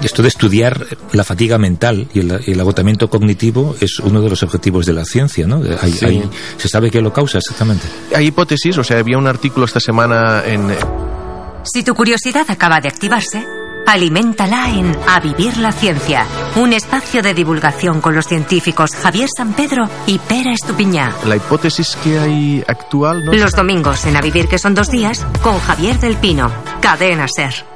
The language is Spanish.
esto de estudiar la fatiga mental y el agotamiento cognitivo es uno de los objetivos de la ciencia, ¿no? ¿Se sabe qué lo causa exactamente? Hay hipótesis, o sea, había un artículo esta semana en... Si tu curiosidad acaba de activarse, aliméntala en A Vivir la Ciencia, un espacio de divulgación con los científicos Javier San Pedro y Pere Estupiñá. La hipótesis que hay actual, ¿no? Los domingos en A Vivir, que son 2 días, con Javier del Pino, Cadena SER.